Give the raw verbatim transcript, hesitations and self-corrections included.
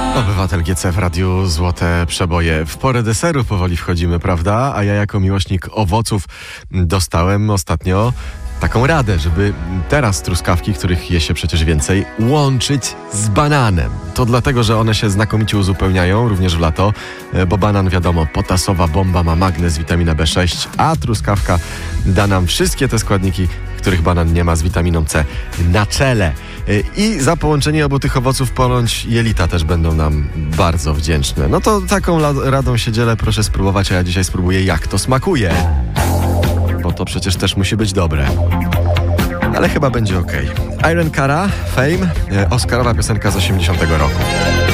Obywatel G C w radiu Złote Przeboje. W porę deseru powoli wchodzimy, prawda? A ja jako miłośnik owoców dostałem ostatnio taką radę, żeby teraz truskawki, których je się przecież więcej, łączyć z bananem. To dlatego, że one się znakomicie uzupełniają, również w lato, bo banan, wiadomo, potasowa bomba, ma magnez, witamina B sześć, a truskawka da nam wszystkie te składniki, których banan nie ma, z witaminą C na czele. I za połączenie obu tych owoców ponoć jelita też będą nam bardzo wdzięczne. No to taką radą się dzielę, proszę spróbować, a ja dzisiaj spróbuję, jak to smakuje. Bo to przecież też musi być dobre. Ale chyba będzie okej. Irene Cara, Fame, Oscarowa piosenka z osiemdziesiątego roku.